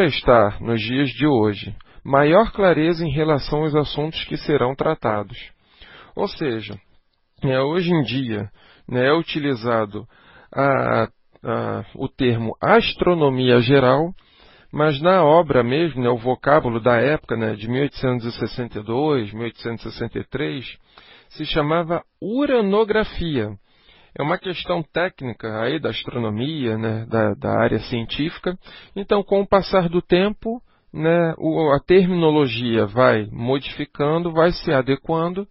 prestar, nos dias de hoje, maior clareza em relação aos assuntos que serão tratados. Ou seja, hoje em dia é utilizado o termo astronomia geral, mas na obra mesmo, o vocábulo da época, de 1862, 1863, se chamava uranografia. É uma questão técnica aí da astronomia, da área científica. Então, com o passar do tempo, a terminologia vai modificando, vai se adequando,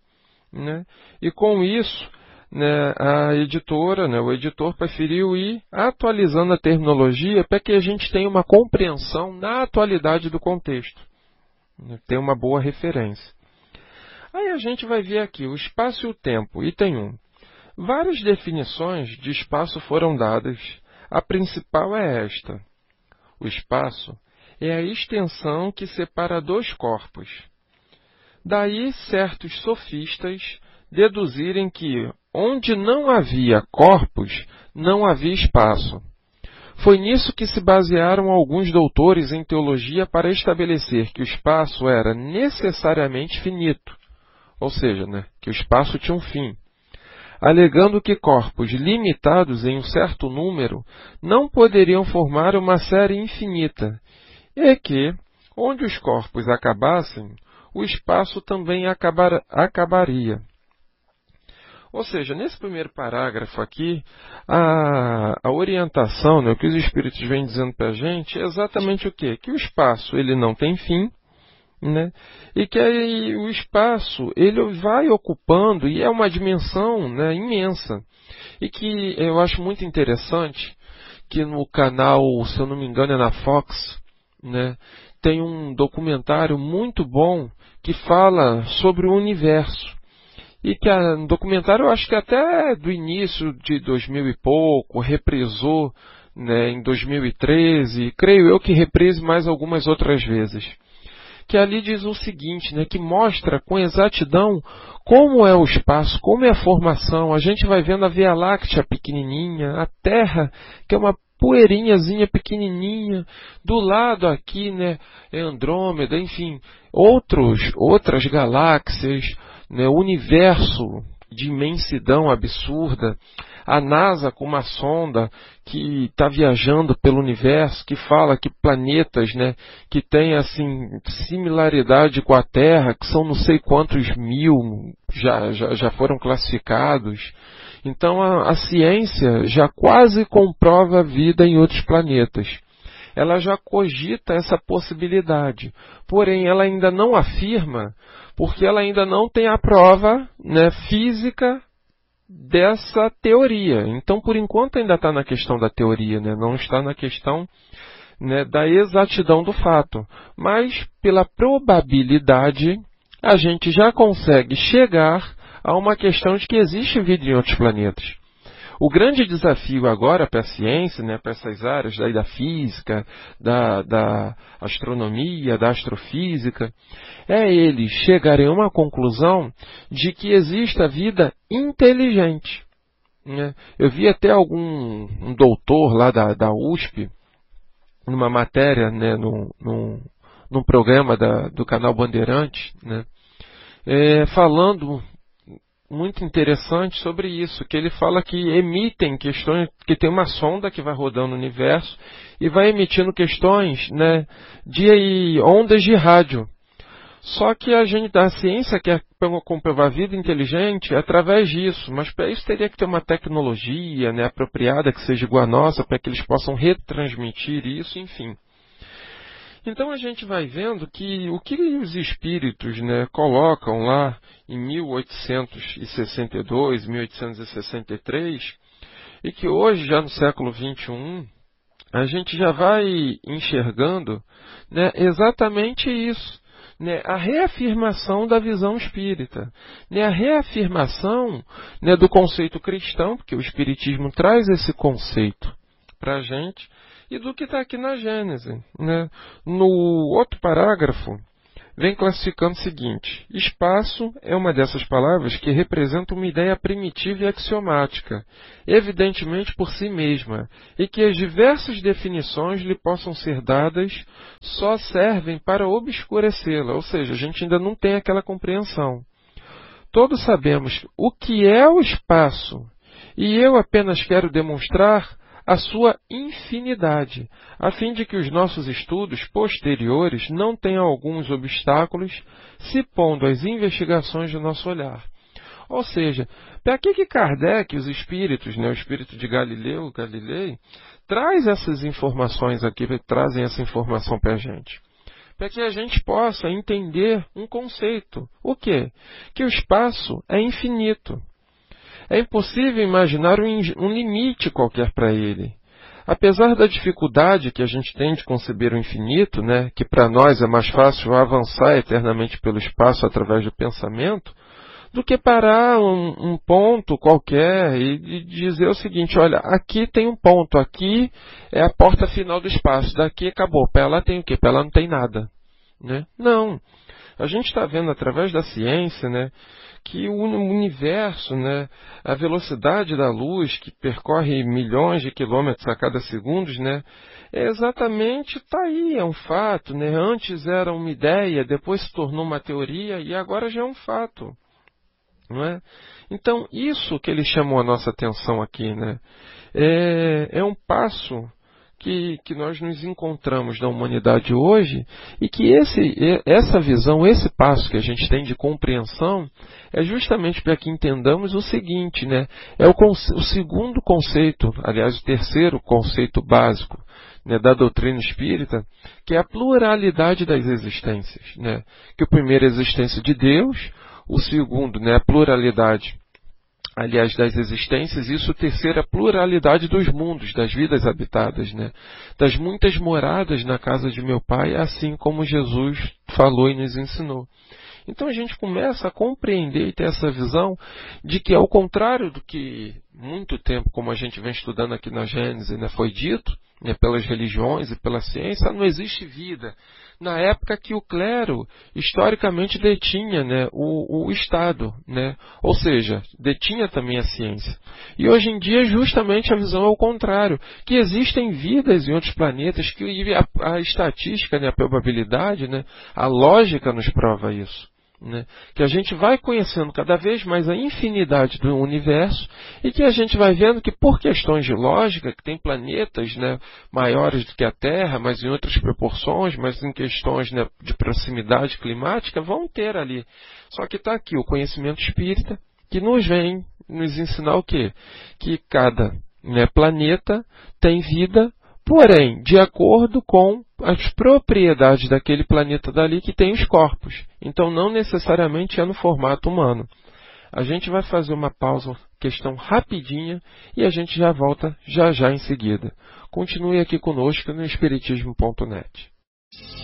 e com isso, a editora, o editor preferiu ir atualizando a terminologia para que a gente tenha uma compreensão na atualidade do contexto, ter uma boa referência. Aí a gente vai ver aqui o espaço e o tempo, item 1. Várias definições de espaço foram dadas. A principal é esta: o espaço é a extensão que separa dois corpos. Daí certos sofistas deduzirem que onde não havia corpos, não havia espaço. Foi nisso que se basearam alguns doutores em teologia para estabelecer que o espaço era necessariamente finito, ou seja, que o espaço tinha um fim, alegando que corpos limitados em um certo número não poderiam formar uma série infinita, e que, onde os corpos acabassem, o espaço também acabaria. Ou seja, nesse primeiro parágrafo aqui, a orientação, o que os Espíritos vêm dizendo para a gente é exatamente o quê? Que o espaço ele não tem fim, e que aí o espaço ele vai ocupando, e é uma dimensão imensa. E que eu acho muito interessante que no canal, se eu não me engano é na Fox, tem um documentário muito bom que fala sobre o universo. E que no documentário, eu acho que até do início de 2000 e pouco, reprisou em 2013, creio eu que reprise mais algumas outras vezes. Que ali diz o seguinte, que mostra com exatidão como é o espaço, como é a formação. A gente vai vendo a Via Láctea pequenininha, a Terra, que é uma poeirinhazinha pequenininha, do lado aqui, é Andrômeda, enfim, outras galáxias, universo de imensidão absurda, a NASA com uma sonda que está viajando pelo universo, que fala que planetas, que têm assim similaridade com a Terra, que são não sei quantos mil, já foram classificados. Então a ciência já quase comprova a vida em outros planetas. Ela já cogita essa possibilidade, porém ela ainda não afirma, porque ela ainda não tem a prova física dessa teoria. Então, por enquanto, ainda está na questão da teoria, não está na questão da exatidão do fato. Mas, pela probabilidade, a gente já consegue chegar a uma questão de que existe vida em outros planetas. O grande desafio agora para a ciência, para essas áreas daí da física, da astronomia, da astrofísica, é eles chegarem a uma conclusão de que exista vida inteligente. Eu vi até um doutor lá da USP, numa matéria, num programa do canal Bandeirantes, falando muito interessante sobre isso, que ele fala que emitem questões, que tem uma sonda que vai rodando no universo e vai emitindo questões de ondas de rádio. Só que a ciência quer comprovar a vida inteligente através disso, mas para isso teria que ter uma tecnologia apropriada que seja igual à nossa, para que eles possam retransmitir isso, enfim. Então a gente vai vendo que o que os espíritos colocam lá em 1862, 1863, e que hoje, já no século XXI, a gente já vai enxergando exatamente isso. A reafirmação da visão espírita, a reafirmação do conceito cristão, porque o espiritismo traz esse conceito para a gente, e do que está aqui na Gênese. No outro parágrafo, vem classificando o seguinte: espaço é uma dessas palavras que representa uma ideia primitiva e axiomática, evidentemente por si mesma, e que as diversas definições lhe possam ser dadas só servem para obscurecê-la, ou seja, a gente ainda não tem aquela compreensão. Todos sabemos o que é o espaço, e eu apenas quero demonstrar a sua infinidade, a fim de que os nossos estudos posteriores não tenham alguns obstáculos se pondo às investigações do nosso olhar. Ou seja, para que Kardec, os espíritos, o espírito de Galilei, traz essas informações aqui, trazem essa informação para a gente? Para que a gente possa entender um conceito. O quê? Que o espaço é infinito. É impossível imaginar um limite qualquer para ele. Apesar da dificuldade que a gente tem de conceber o infinito, que para nós é mais fácil avançar eternamente pelo espaço através do pensamento, do que parar um ponto qualquer e dizer o seguinte: olha, aqui tem um ponto, aqui é a porta final do espaço, daqui acabou, para lá tem o quê? Para lá não tem nada. Não. A gente está vendo através da ciência, que o universo, a velocidade da luz, que percorre milhões de quilômetros a cada segundo, é exatamente, está aí, é um fato. Antes era uma ideia, depois se tornou uma teoria e agora já é um fato. Não é? Então, isso que ele chamou a nossa atenção aqui, é um passo que nós nos encontramos na humanidade hoje, e que essa visão, esse passo que a gente tem de compreensão, é justamente para que entendamos o seguinte, é o segundo conceito, aliás, o terceiro conceito básico da doutrina espírita, que é a pluralidade das existências. Que o primeiro é a existência de Deus, o segundo, a pluralidade, aliás, das existências, isso o terceiro é a pluralidade dos mundos, das vidas habitadas, das muitas moradas na casa de meu Pai, assim como Jesus falou e nos ensinou. Então a gente começa a compreender e ter essa visão de que, ao contrário do que muito tempo, como a gente vem estudando aqui na Gênesis, foi dito, pelas religiões e pela ciência, não existe vida. Na época que o clero, historicamente, detinha o Estado, ou seja, detinha também a ciência. E hoje em dia, justamente, a visão é o contrário, que existem vidas em outros planetas, que a estatística, a probabilidade, a lógica nos prova isso. Que a gente vai conhecendo cada vez mais a infinidade do universo, e que a gente vai vendo que, por questões de lógica, que tem planetas maiores do que a Terra, mas em outras proporções, mas em questões de proximidade climática, vão ter ali. Só que está aqui o conhecimento espírita, que nos vem nos ensinar o quê? Que cada planeta tem vida, porém, de acordo com as propriedades daquele planeta dali que tem os corpos. Então, não necessariamente é no formato humano. A gente vai fazer uma pausa, questão rapidinha, e a gente já volta já em seguida. Continue aqui conosco no Espiritismo.net.